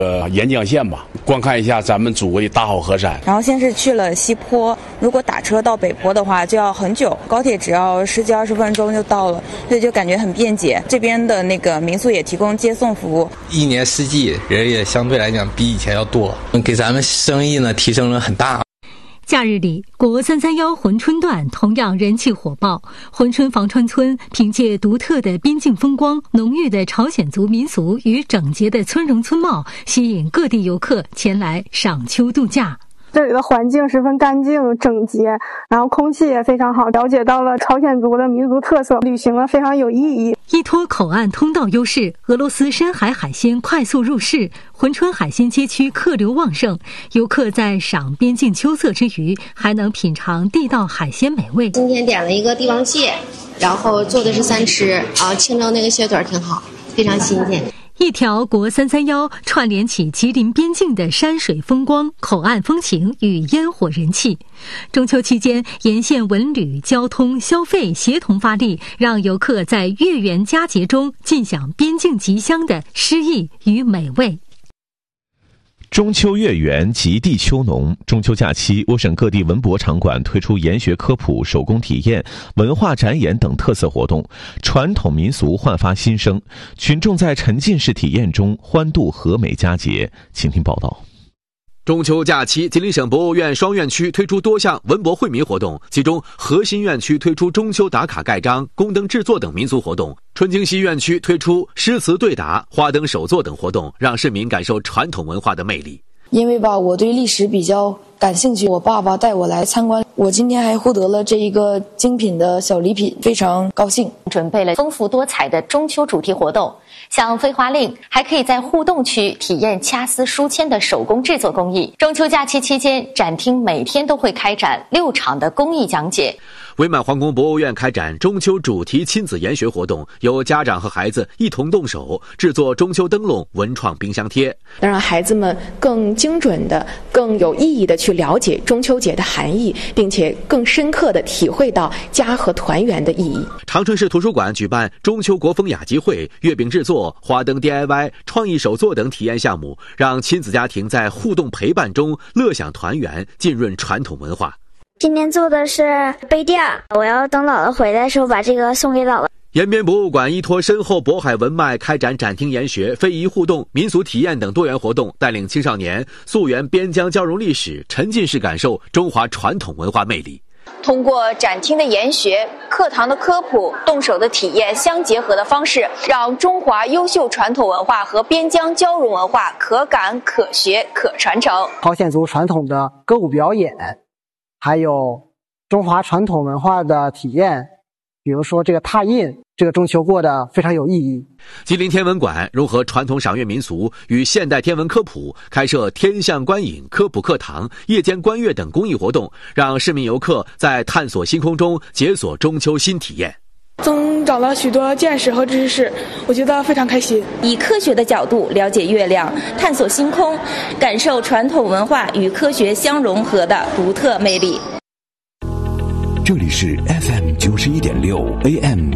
沿江县吧，观看一下咱们祖国的大好河山。 然后先是去了西坡，如果打车到北坡的话就要很久，高铁只要10几20分钟就到了，所以就感觉很便捷。这边的那个民宿也提供接送服务， 一年四季人也相对来讲比以前要多，给咱们生意呢提升了很大。 假日里，国331珲春段同样人气火爆。珲春防川村凭借独特的边境风光、浓郁的朝鲜族民俗与整洁的村容村貌，吸引各地游客前来赏秋度假。 这里的环境十分干净整洁，然后空气也非常好，了解到了朝鲜族的民族特色，旅行了非常有意义。 依托口岸通道优势，俄罗斯深海海鲜快速入市，珲春海鲜街区客流旺盛，游客在赏边境秋色之余，还能品尝地道海鲜美味。 今天点了一个帝王蟹，然后做的是3吃，清蒸那个蟹腿挺好，非常新鲜。 一条国331串联起吉林边境的山水风光、口岸风情与烟火人气。中秋期间，沿线文旅、交通、消费协同发力，让游客在月圆佳节中尽享边境吉乡的诗意与美味。 中秋月圆，极地秋浓。中秋假期，我省各地文博场馆推出研学科普、手工体验、文化展演等特色活动，传统民俗焕发新生，群众在沉浸式体验中欢度和美佳节。请听报道。 中秋假期，吉林省博物院双院区推出多项文博惠民活动，其中核心院区推出中秋打卡盖章、宫灯制作等民俗活动，春京西院区推出诗词对答、花灯手作等活动，让市民感受传统文化的魅力。 因为我对历史比较感兴趣，我爸爸带我来参观，我今天还获得了这一个精品的小礼品，非常高兴。 准备了丰富多彩的中秋主题活动，像飞花令，还可以在互动区体验掐丝书签的手工制作工艺。中秋假期期间，展厅每天都会开展6场的工艺讲解。 伪满皇宫博物院开展中秋主题亲子研学活动，由家长和孩子一同动手制作中秋灯笼、文创冰箱贴， 能让孩子们更精准的、更有意义的去了解中秋节的含义，并且更深刻的体会到家和团圆的意义。 长春市图书馆举办中秋国风雅集会、月饼制作、花灯 DIY、创意手作等体验项目，让亲子家庭在互动陪伴中乐享团圆，浸润传统文化。 今天做的是杯垫，我要等姥姥回来的时候把这个送给姥姥。 延边博物馆依托深厚渤海文脉，开展展厅研学、非遗互动、民俗体验等多元活动，带领青少年溯源边疆交融历史，沉浸式感受中华传统文化魅力。 通过展厅的研学、课堂的科普、动手的体验相结合的方式，让中华优秀传统文化和边疆交融文化可感、可学、可传承。 朝鲜族传统的歌舞表演，还有中华传统文化的体验，比如说这个拓印，这个中秋过得非常有意义。 吉林天文馆融合传统赏月民俗与现代天文科普，开设天象观影科普课堂、夜间观月等公益活动，让市民游客在探索星空中解锁中秋新体验。 增长了许多见识和知识，我觉得非常开心。 以科学的角度了解月亮，探索星空，感受传统文化与科学相融合的独特魅力。 这里是 FM 91.6 AM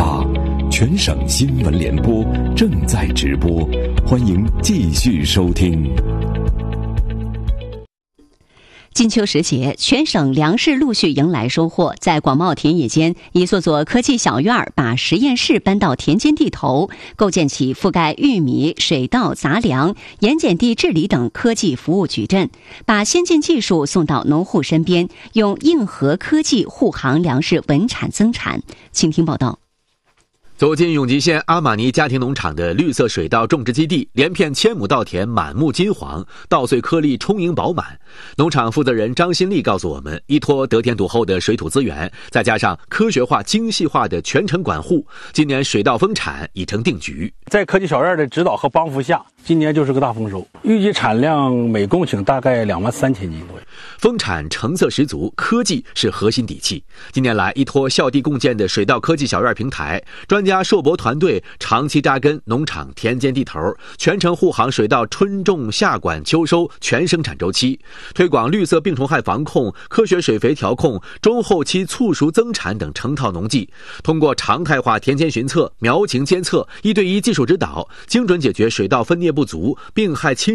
738，全省新闻联播正在直播，欢迎继续收听。 金秋时节，全省粮食陆续迎来收获。在广袤田野间，一座座科技小院把实验室搬到田间地头，构建起覆盖玉米、水稻、杂粮、盐碱地治理等科技服务矩阵，把先进技术送到农户身边，用硬核科技护航粮食稳产增产。请听报道。 走进永吉县阿玛尼家庭农场的绿色水稻种植基地，连片1000亩稻田满目金黄，稻穗颗粒充盈饱满。农场负责人张新丽告诉我们，依托得天独厚的水土资源，再加上科学化、精细化的全程管护，今年水稻丰产已成定局。 在科技小院的指导和帮扶下，今年就是个大丰收，预计产量每公顷大概23000斤左右。 丰产成色十足，科技是核心底气。近年来，依托校地共建的水稻科技小院平台，专家硕博团队长期扎根农场田间地头，全程护航水稻春种、夏管、秋收全生产周期，推广绿色病虫害防控、科学水肥调控、中后期促熟增产等成套农技，通过常态化田间巡测、苗情监测、1对1技术指导，精准解决水稻分蘖不足、病害侵